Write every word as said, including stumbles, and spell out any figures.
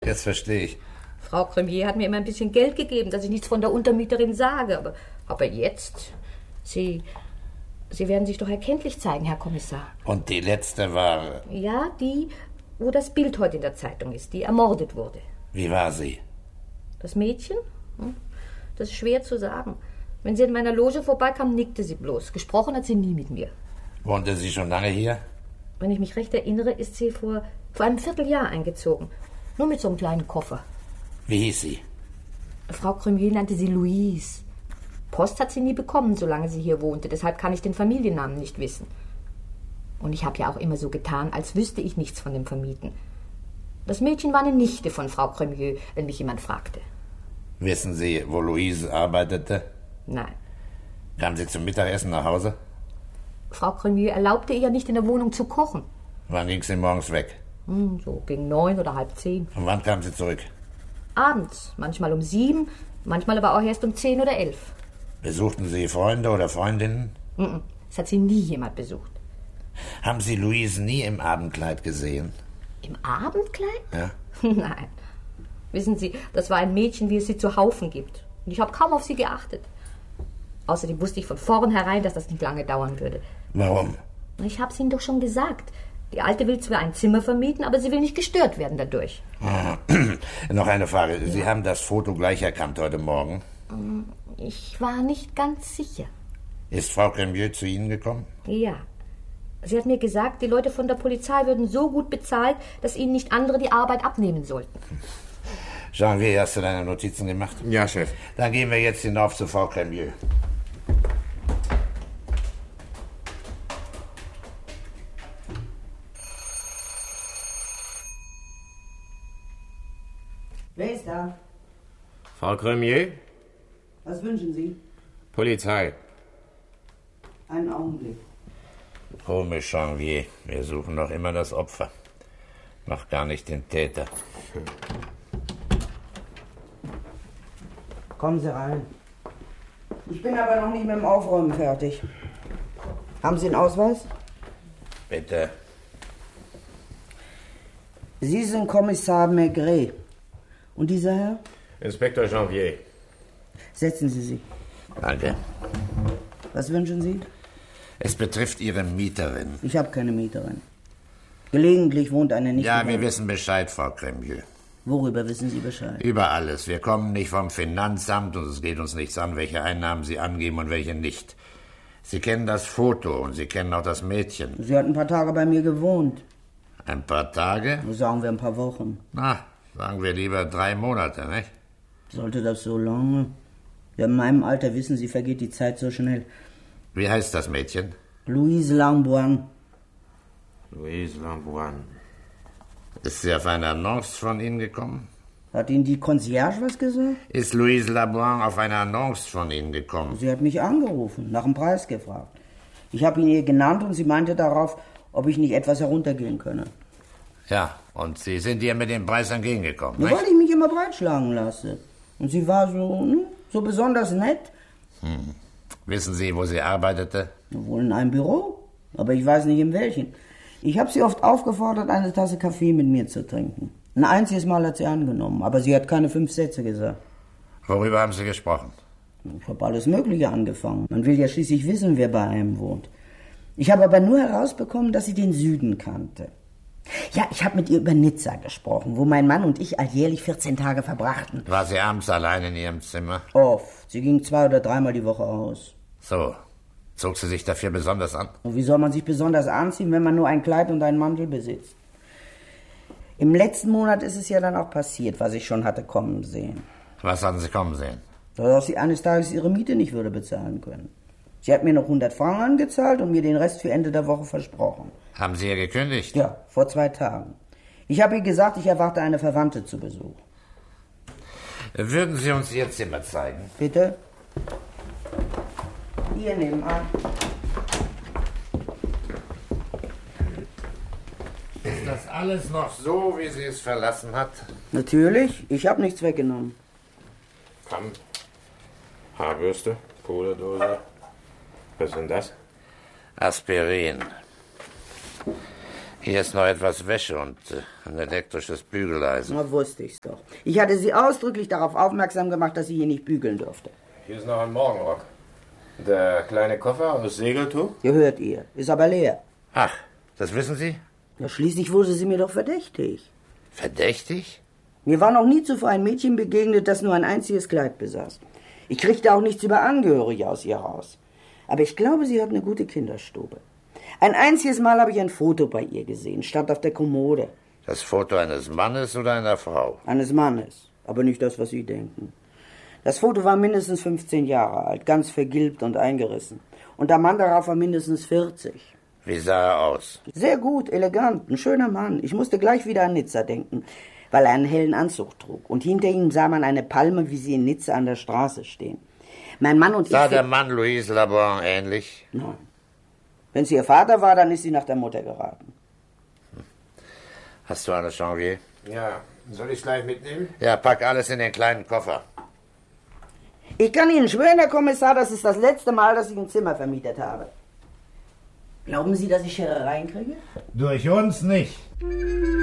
jetzt verstehe ich. Frau Cremier hat mir immer ein bisschen Geld gegeben, dass ich nichts von der Untermieterin sage. Aber, aber jetzt, Sie, Sie werden sich doch erkenntlich zeigen, Herr Kommissar. Und die letzte war... Ja, die, wo das Bild heute in der Zeitung ist, die ermordet wurde. Wie war sie? Das Mädchen? Hm, das ist schwer zu sagen. Wenn sie in meiner Loge vorbeikam, nickte sie bloß. Gesprochen hat sie nie mit mir. Wohnte sie schon lange hier? Wenn ich mich recht erinnere, ist sie vor, vor einem Vierteljahr eingezogen. Nur mit so einem kleinen Koffer. Wie hieß sie? Frau Cremier nannte sie Louise. Post hat sie nie bekommen, solange sie hier wohnte. Deshalb kann ich den Familiennamen nicht wissen. Und ich habe ja auch immer so getan, als wüsste ich nichts von dem Vermieten. Das Mädchen war eine Nichte von Frau Cremier, wenn mich jemand fragte. Wissen Sie, wo Louise arbeitete? Nein. Kam sie zum Mittagessen nach Hause? Frau Cremier erlaubte ihr nicht, in der Wohnung zu kochen. Wann ging sie morgens weg? Hm, so gegen neun oder halb zehn. Und wann kam sie zurück? Abends, manchmal um sieben, manchmal aber auch erst um zehn oder elf. Besuchten Sie Freunde oder Freundinnen? Mm-mm. Es hat sie nie jemand besucht. Haben Sie Louise nie im Abendkleid gesehen? Im Abendkleid? Ja. Nein. Wissen Sie, das war ein Mädchen, wie es sie zu Haufen gibt. Und ich habe kaum auf sie geachtet. Außerdem wusste ich von vornherein, dass das nicht lange dauern würde. Warum? Ich habe es Ihnen doch schon gesagt. Die Alte will zwar ein Zimmer vermieten, aber sie will nicht gestört werden dadurch. Ah, noch eine Frage. Ja. Sie haben das Foto gleich erkannt heute Morgen? Ich war nicht ganz sicher. Ist Frau Cremier zu Ihnen gekommen? Ja. Sie hat mir gesagt, die Leute von der Polizei würden so gut bezahlt, dass ihnen nicht andere die Arbeit abnehmen sollten. Janvier, hast du deine Notizen gemacht? Ja, Chef. Dann gehen wir jetzt hinauf zu Frau Cremier. Wer ist da? Frau Cremier? Was wünschen Sie? Polizei. Einen Augenblick. Komisch, Janvier. Wir suchen noch immer das Opfer. Noch gar nicht den Täter. Kommen Sie rein. Ich bin aber noch nicht mit dem Aufräumen fertig. Haben Sie einen Ausweis? Bitte. Sie sind Kommissar Maigret. Und dieser Herr? Inspektor Janvier. Setzen Sie sich. Danke. Was wünschen Sie? Es betrifft Ihre Mieterin. Ich habe keine Mieterin. Gelegentlich wohnt eine nicht. Ja, wir wissen Bescheid, Frau Cremier. Worüber wissen Sie Bescheid? Über alles. Wir kommen nicht vom Finanzamt und es geht uns nichts an, welche Einnahmen Sie angeben und welche nicht. Sie kennen das Foto und Sie kennen auch das Mädchen. Sie hat ein paar Tage bei mir gewohnt. Ein paar Tage? Sagen wir ein paar Wochen. Na, sagen wir lieber drei Monate, nicht? Sollte das so lange? Ja, in meinem Alter, wissen Sie, vergeht die Zeit so schnell. Wie heißt das Mädchen? Louise Lamboine. Louise Lamboine. Ist sie auf eine Annonce von Ihnen gekommen? Hat Ihnen die Concierge was gesagt? Ist Louise Lamboine auf eine Annonce von Ihnen gekommen? Sie hat mich angerufen, nach dem Preis gefragt. Ich habe ihn ihr genannt und sie meinte darauf, ob ich nicht etwas heruntergehen könne. Ja, und Sie sind ihr mit dem Preis entgegengekommen, Nur nicht? weil ich mich immer breitschlagen lasse. Und sie war so, hm, so besonders nett. Hm. Wissen Sie, wo sie arbeitete? Wohl in einem Büro, aber ich weiß nicht in welchen. Ich habe sie oft aufgefordert, eine Tasse Kaffee mit mir zu trinken. Ein einziges Mal hat sie angenommen, aber sie hat keine fünf Sätze gesagt. Worüber haben Sie gesprochen? Ich habe alles Mögliche angefangen. Man will ja schließlich wissen, wer bei einem wohnt. Ich habe aber nur herausbekommen, dass sie den Süden kannte. Ja, ich habe mit ihr über Nizza gesprochen, wo mein Mann und ich alljährlich vierzehn Tage verbrachten. War sie abends allein in ihrem Zimmer? Oft. Sie ging zwei oder dreimal die Woche aus. So. Zog sie sich dafür besonders an? Und wie soll man sich besonders anziehen, wenn man nur ein Kleid und einen Mantel besitzt? Im letzten Monat ist es ja dann auch passiert, was ich schon hatte kommen sehen. Was hatten Sie kommen sehen? Dass sie eines Tages ihre Miete nicht würde bezahlen können. Sie hat mir noch hundert Franken angezahlt und mir den Rest für Ende der Woche versprochen. Haben Sie ihr gekündigt? Ja, vor zwei Tagen. Ich habe ihr gesagt, ich erwarte eine Verwandte zu Besuch. Würden Sie uns Ihr Zimmer zeigen? Bitte? Hier nebenan. Ist das alles noch so, wie sie es verlassen hat? Natürlich, ich habe nichts weggenommen. Kamm, Haarbürste, Puderdose. Was ist denn das? Aspirin. Hier ist noch etwas Wäsche und äh, ein elektrisches Bügeleisen. Na, wusste ich's doch. Ich hatte Sie ausdrücklich darauf aufmerksam gemacht, dass sie hier nicht bügeln dürfte. Hier ist noch ein Morgenrock. Der kleine Koffer aus Segeltuch? Gehört ihr. Ist aber leer. Ach, das wissen Sie? Ja, schließlich wurde sie mir doch verdächtig. Verdächtig? Mir war noch nie zuvor ein Mädchen begegnet, das nur ein einziges Kleid besaß. Ich kriegte auch nichts über Angehörige aus ihr raus. Aber ich glaube, sie hat eine gute Kinderstube. Ein einziges Mal habe ich ein Foto bei ihr gesehen, stand auf der Kommode. Das Foto eines Mannes oder einer Frau? Eines Mannes, aber nicht das, was Sie denken. Das Foto war mindestens fünfzehn Jahre alt, ganz vergilbt und eingerissen. Und der Mann darauf war mindestens vierzig. Wie sah er aus? Sehr gut, elegant, ein schöner Mann. Ich musste gleich wieder an Nizza denken, weil er einen hellen Anzug trug. Und hinter ihm sah man eine Palme, wie sie in Nizza an der Straße stehen. Mein Mann und ich... Sah der Mann Louise Labon ähnlich? Nein. Wenn sie ihr Vater war, dann ist sie nach der Mutter geraten. Hast du alles, Janvier? Ja. Soll ich gleich mitnehmen? Ja, pack alles in den kleinen Koffer. Ich kann Ihnen schwören, Herr Kommissar, das ist das letzte Mal, dass ich ein Zimmer vermietet habe. Glauben Sie, dass ich Scherereien kriege? Durch uns nicht.